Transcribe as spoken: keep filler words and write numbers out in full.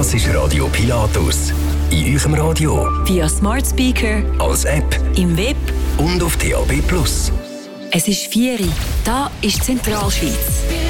Das ist Radio Pilatus. In eurem Radio, via Smart Speaker, als App, im Web und auf D A B plus. Es ist vier Uhr. Da ist Zentralschweiz.